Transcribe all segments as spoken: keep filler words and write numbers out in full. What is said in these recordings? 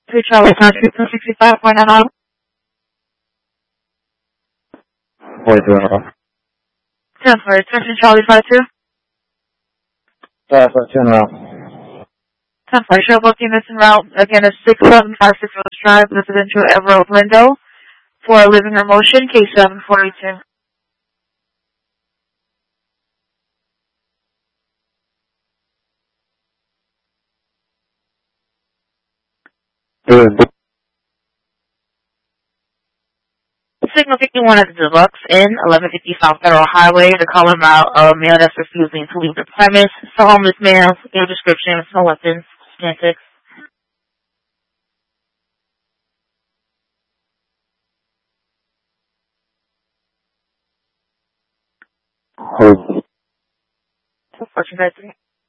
Two Charlie Town, two sixty-five point nine. forty-two and around. ten for attention, Charlie five two. Five, five, two and around. ten for show both units en route. Again, it's six seven five six Rose Drive, residential Everett window. For a living room motion, case seven forty-two. Good. Signal fifty-one at the Deluxe Inn, eleven fifty South Federal Highway. The caller about a male that's refusing to leave the premise. It's a homeless man. No description. No weapons. Antics. Hold. Fortune thirty-three.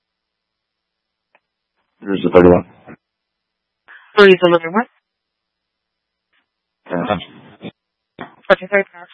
Here's the thirty-one. Three delivery one. Yeah. Fortune thirty-five.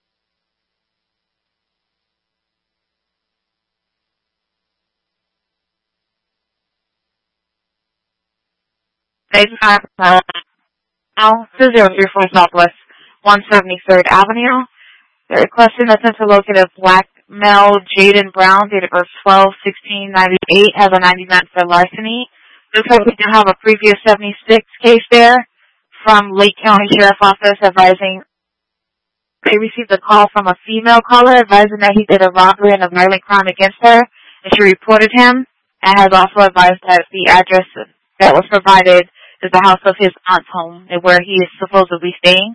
eighty-five. Now, two zero three four Southwest one seventy-third Avenue. They're requesting attempt to locate a black male, Jaden Brown, date of birth twelve sixteen ninety-eight, has a ninety-nine for larceny. Looks like we do have a previous seventy-six case there from Lake County Sheriff's Office advising they received a call from a female caller advising that he did a robbery and a violent crime against her, and she reported him and has also advised that the address that was provided is the house of his aunt's home and where he is supposedly staying.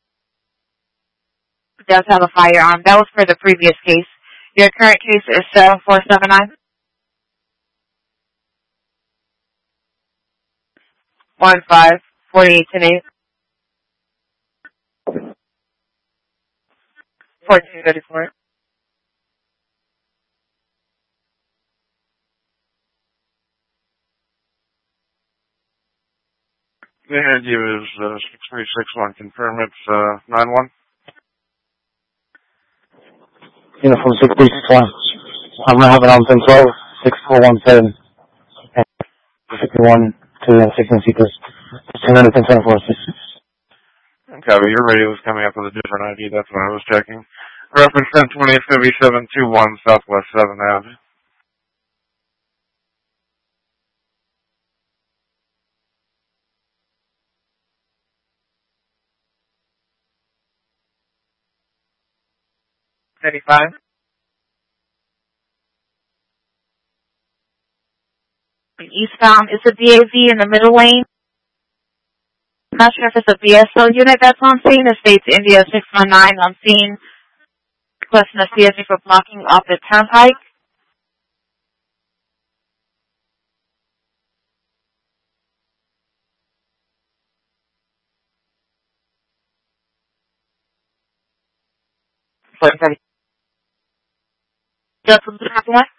He does have a firearm. That was for the previous case. Your current case is seven four seven nine. one five forty-eight today. fourteen thirty-four. The head you is uh, six three six one. Confirm it's uh, nine one. Uniform six three six one. I'm going to have it on ten twelve, six four one seven. fifty-one to sixteen seekers. two hundred ten twenty-four. Okay, well, your radio was coming up with a different I D. That's what I was checking. Reference ten twenty seventy-seven twenty-one Southwest seventh Avenue. thirty-five. Eastbound, it's a D A V in the middle lane. I'm not sure if it's a B S O unit that's on scene. It states India six one nine on scene. Requesting a C S A for blocking off the turnpike. forty thirty. Just what?